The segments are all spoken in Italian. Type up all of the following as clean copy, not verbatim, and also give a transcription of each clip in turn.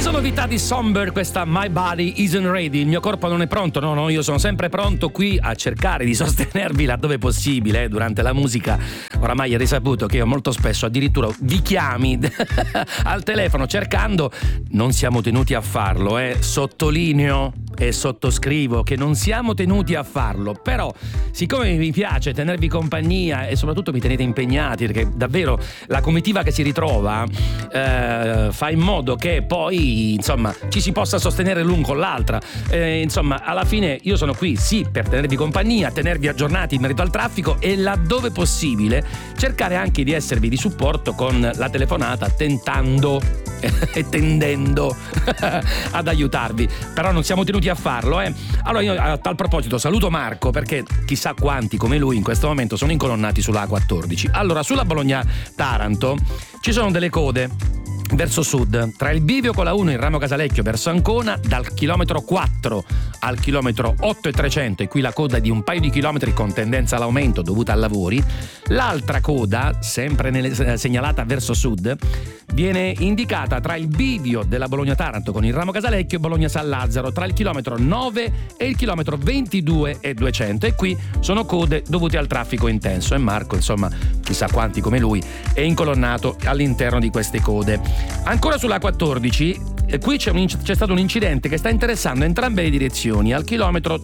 Novità di Somber, questa My Body Isn't Ready, il mio corpo non è pronto. No, io sono sempre pronto qui a cercare di sostenervi laddove possibile durante la musica. Oramai è risaputo che io molto spesso addirittura vi chiami al telefono cercando, non siamo tenuti a farlo, sottolineo e sottoscrivo che non siamo tenuti a farlo, però siccome mi piace tenervi compagnia e soprattutto mi tenete impegnati, perché davvero la comitiva che si ritrova fa in modo che poi insomma ci si possa sostenere l'un con l'altra, insomma alla fine io sono qui sì per tenervi compagnia, tenervi aggiornati in merito al traffico e laddove possibile cercare anche di esservi di supporto con la telefonata, tentando e tendendo ad aiutarvi, però non siamo tenuti a farlo. Allora io a tal proposito saluto Marco, perché chissà quanti come lui in questo momento sono incolonnati sulla A14. Allora, sulla Bologna-Taranto ci sono delle code verso sud, tra il bivio con la 1 in ramo Casalecchio verso Ancona, dal chilometro 4 al chilometro 8,300, e qui la coda è di un paio di chilometri con tendenza all'aumento dovuta a lavori. L'altra coda, sempre segnalata verso sud, viene indicata tra il bivio della Bologna-Taranto con il ramo Casalecchio e Bologna-San Lazzaro, tra il chilometro 9 e il chilometro 22,200, e qui sono code dovute al traffico intenso, e Marco, insomma, chissà quanti come lui, è incolonnato all'interno di queste code. Ancora sulla 14, qui c'è stato un incidente che sta interessando entrambe le direzioni al chilometro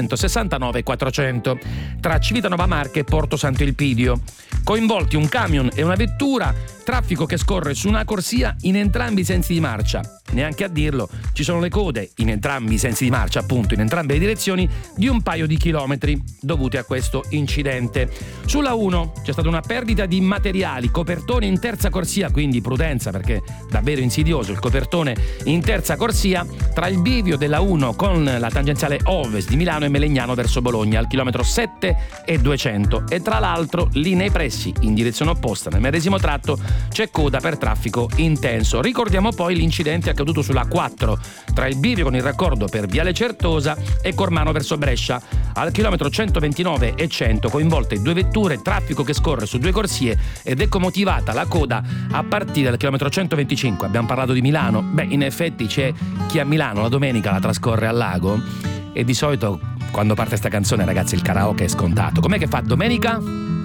269,400 tra Civitanova Marche e Porto Sant'Elpidio. Coinvolti un camion e una vettura, traffico che scorre su una corsia in entrambi i sensi di marcia. Neanche a dirlo, ci sono le code in entrambi i sensi di marcia, appunto in entrambe le direzioni, di un paio di chilometri dovute a questo incidente. Sulla 1 c'è stata una perdita di materiali, copertone in terza corsia, quindi prudenza perché davvero insidioso il copertone in terza corsia tra il bivio della 1 con la tangenziale ovest di Milano e Melegnano verso Bologna al chilometro 7,200, e tra l'altro lì nei pressi in direzione opposta nel medesimo tratto c'è coda per traffico intenso. Ricordiamo poi l'incidente accaduto sulla 4 tra il bivio con il raccordo per Viale Certosa e Cormano verso Brescia al chilometro 129,100, coinvolte due vetture, traffico che scorre su due corsie ed ecco motivata la coda a partire dal chilometro 125. Abbiamo parlato di Milano, in effetti c'è chi a Milano la domenica la trascorre al lago e di solito quando parte sta canzone, ragazzi, il karaoke è scontato. Com'è che fa domenica?